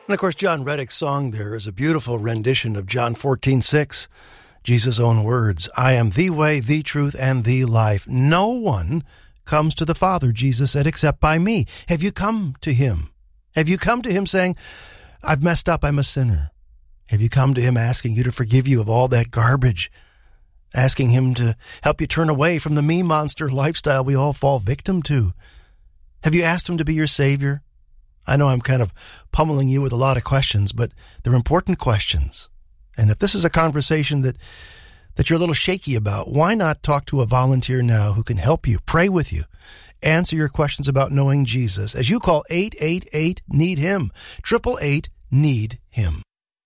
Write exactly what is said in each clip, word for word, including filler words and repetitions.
And, of course, John Reddick's song there is a beautiful rendition of John fourteen six, Jesus' own words, I am the way, the truth, and the life. No one comes to the Father, Jesus said, except by me. Have you come to him? Have you come to him saying, I've messed up, I'm a sinner? Have you come to him asking you to forgive you of all that garbage? Asking him to help you turn away from the me monster lifestyle we all fall victim to? Have you asked him to be your Savior? I know I'm kind of pummeling you with a lot of questions, but they're important questions. And if this is a conversation that, that you're a little shaky about, why not talk to a volunteer now who can help you, pray with you, answer your questions about knowing Jesus as you call eight eight eight, need him, eight eight eight, need him.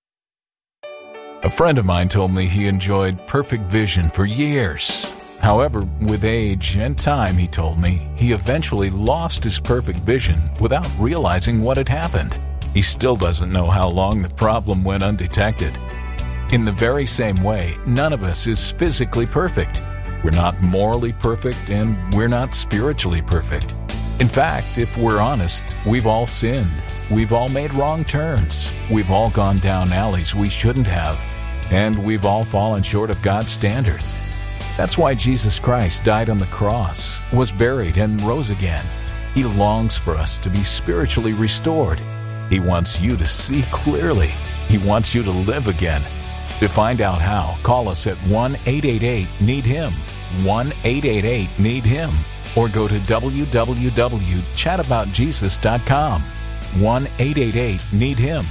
A friend of mine told me he enjoyed perfect vision for years. However, with age and time, he told me, he eventually lost his perfect vision without realizing what had happened. He still doesn't know how long the problem went undetected. In the very same way, none of us is physically perfect. We're not morally perfect, and we're not spiritually perfect. In fact, if we're honest, we've all sinned. We've all made wrong turns. We've all gone down alleys we shouldn't have. And we've all fallen short of God's standard. That's why Jesus Christ died on the cross, was buried, and rose again. He longs for us to be spiritually restored. He wants you to see clearly. He wants you to live again. To find out how, call us at one eight eight eight, need him, one eight eight eight, need him, or go to w w w dot chat about jesus dot com. one eight eight eight, need him.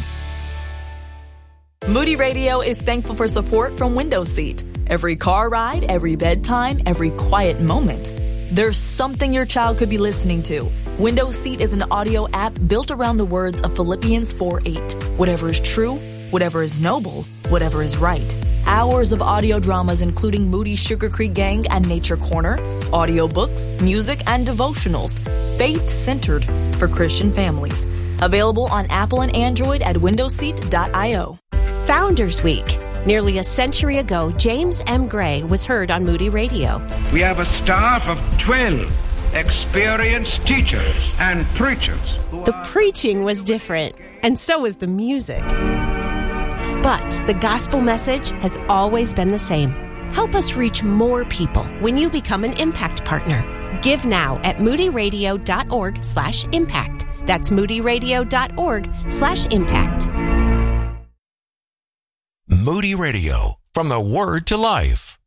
Moody Radio is thankful for support from Window Seat. Every car ride, every bedtime, every quiet moment. There's something your child could be listening to. Window Seat is an audio app built around the words of Philippians four eight. Whatever is true, whatever is noble, whatever is right. Hours of audio dramas including Moody's Sugar Creek Gang and Nature Corner, audiobooks, music, and devotionals. Faith-centered for Christian families. Available on Apple and Android at window seat dot io. Founders Week. Nearly a century ago, James M. Gray was heard on Moody Radio. We have a staff of twelve experienced teachers and preachers. The preaching was different, and so was the music. But the gospel message has always been the same. Help us reach more people when you become an Impact Partner. Give now at moodyradio.org slash impact. That's moodyradio.org slash impact. Moody Radio, from the Word to Life.